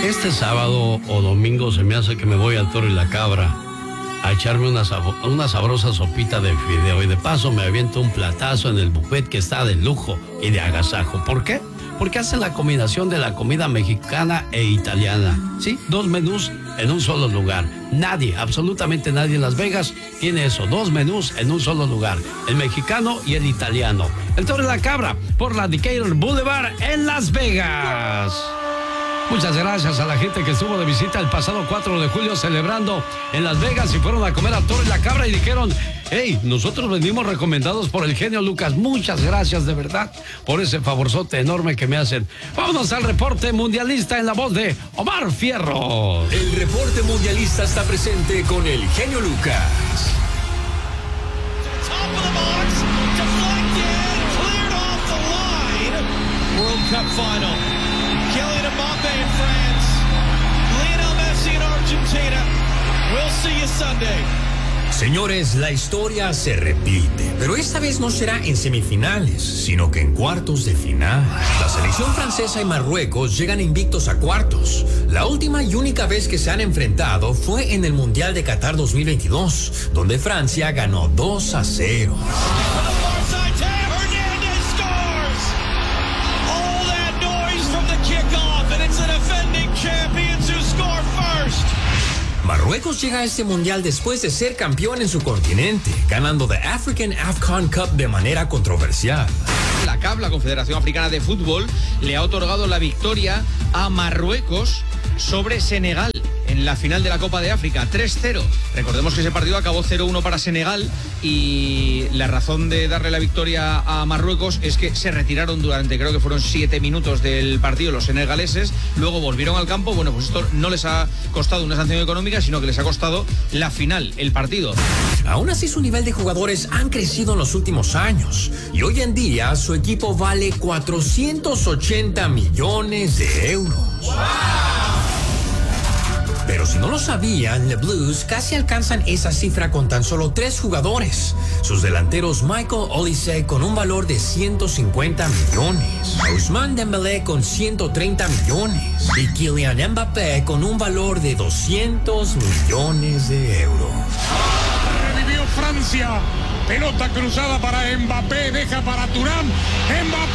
Este sábado o domingo se me hace que me voy al Toro y la Cabra a echarme una sabrosa sopita de fideo y de paso me aviento un platazo en el buffet que está de lujo y de agasajo. ¿Por qué? Porque hacen la combinación de la comida mexicana e italiana. Sí, 2 menús en un solo lugar. Nadie, absolutamente nadie en Las Vegas tiene eso. 2 menús en un solo lugar. El mexicano y el italiano. El Toro y la Cabra por la Decatur Boulevard en Las Vegas. Muchas gracias a la gente que estuvo de visita el pasado 4 de julio celebrando en Las Vegas y fueron a comer al Toro y la Cabra y dijeron: hey, nosotros venimos recomendados por el genio Lucas. Muchas gracias de verdad por ese favorzote enorme que me hacen. Vámonos al reporte mundialista en la voz de Omar Fierros. El reporte mundialista está presente con el genio Lucas. World Cup final. Kylian Mbappe in France. Lionel Messi in Argentina. We'll see you Sunday. Señores, la historia se repite, pero esta vez no será en semifinales, sino que en cuartos de final. La selección francesa y Marruecos llegan invictos a cuartos. La última y única vez que se han enfrentado fue en el Mundial de Qatar 2022, donde Francia ganó 2-0. Marruecos llega a este mundial después de ser campeón en su continente, ganando The African AFCON Cup de manera controversial. La CAF, la Confederación Africana de Fútbol, le ha otorgado la victoria a Marruecos sobre Senegal en la final de la Copa de África, 3-0. Recordemos que ese partido acabó 0-1 para Senegal y la razón de darle la victoria a Marruecos es que se retiraron durante, creo que fueron 7 minutos del partido los senegaleses, luego volvieron al campo. Bueno, pues esto no les ha costado una sanción económica, sino que les ha costado la final, el partido. Aún así, su nivel de jugadores han crecido en los últimos años y hoy en día su equipo vale 480 millones de euros. ¡Wow! Pero si no lo sabían, los Blues casi alcanzan esa cifra con tan solo 3 jugadores. Sus delanteros Michael Olise con un valor de 150 millones, Ousmane Dembélé con 130 millones y Kylian Mbappé con un valor de 200 millones de euros. Revivió Francia. Pelota cruzada para Mbappé, deja para Thuram. Mbappé.